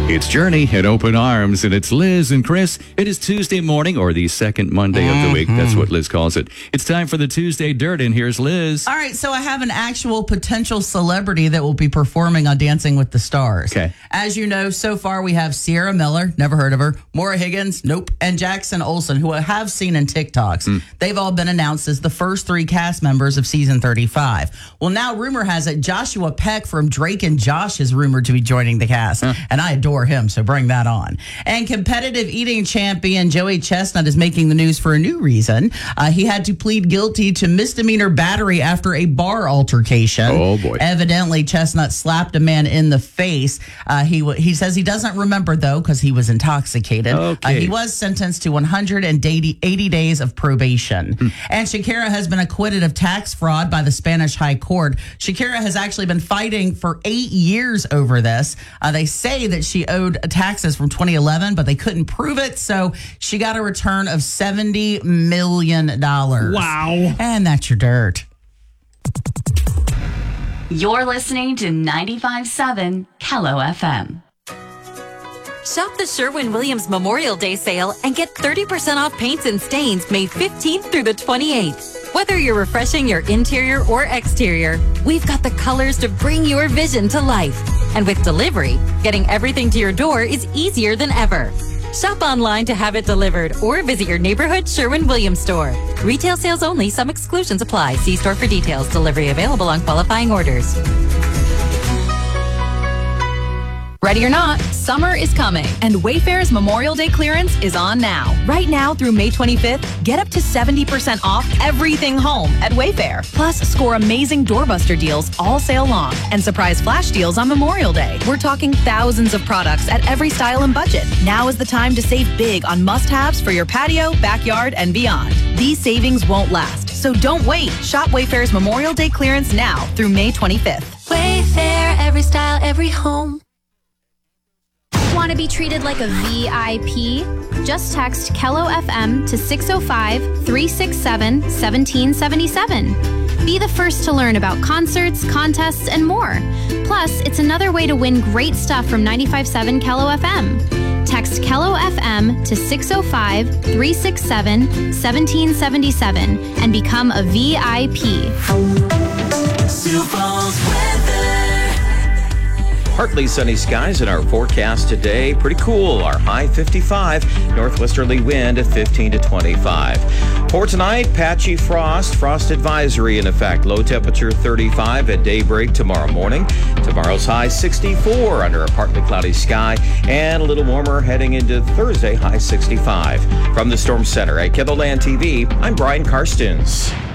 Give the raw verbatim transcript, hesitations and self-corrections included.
It's Journey at Open Arms, and it's Liz and Chris. It is Tuesday morning, or the second Monday mm-hmm. of the week. That's what Liz calls it. It's time for the Tuesday Dirt, and here's Liz. All right, so I have an actual potential celebrity that will be performing on Dancing with the Stars. Okay. As you know, so far we have Sierra Miller, never heard of her, Maura Higgins, nope, and Jackson Olsen, who I have seen in TikToks. Mm. They've all been announced as the first three cast members of season thirty-five. Well, now rumor has it Joshua Peck from Drake and Josh is rumored to be joining the cast, huh. and I adore him, so bring that on. And competitive eating champion Joey Chestnut is making the news for a new reason. Uh, he had to plead guilty to misdemeanor battery after a bar altercation. Oh, boy. Evidently, Chestnut slapped a man in the face. Uh, he w- he says he doesn't remember, though, because he was intoxicated. Okay. Uh, he was sentenced to one hundred eighty, eighty days of probation. Hmm. And Shakira has been acquitted of tax fraud by the Spanish High Court. Shakira has actually been fighting for eight years over this. Uh, they say that she owed taxes from twenty eleven, but they couldn't prove it, so she got a return of seventy million dollars. Wow. And that's your dirt. You're listening to ninety-five point seven Kello F M. Shop the Sherwin-Williams Memorial Day sale and get thirty percent off paints and stains May fifteenth through the twenty-eighth. Whether you're refreshing your interior or exterior, we've got the colors to bring your vision to life. And with delivery, getting everything to your door is easier than ever. Shop online to have it delivered or visit your neighborhood Sherwin-Williams store. Retail sales only. Some exclusions apply. See store for details. Delivery available on qualifying orders. Ready or not, summer is coming, and Wayfair's Memorial Day clearance is on now. Right now through May twenty-fifth, get up to seventy percent off everything home at Wayfair. Plus, score amazing doorbuster deals all sale long and surprise flash deals on Memorial Day. We're talking thousands of products at every style and budget. Now is the time to save big on must-haves for your patio, backyard, and beyond. These savings won't last, so don't wait. Shop Wayfair's Memorial Day clearance now through May twenty-fifth. Wayfair, every style, every home. Want to be treated like a V I P? Just text Kello F M to six oh five, three six seven, one seven seven seven. Be the first to learn about concerts, contests, and more. Plus, it's another way to win great stuff from ninety-five point seven Kello F M. Text Kello F M to six oh five, three six seven, one seven seven seven and become a V I P. Sioux Falls weather. Partly sunny skies in our forecast today. Pretty cool. Our high fifty-five. Northwesterly wind at fifteen to twenty-five. For tonight, patchy frost. Frost advisory in effect. Low temperature thirty-five at daybreak tomorrow morning. Tomorrow's high sixty-four under a partly cloudy sky. And a little warmer heading into Thursday, high sixty-five. From the Storm Center at KENDLELAND T V, I'm Brian Karstens.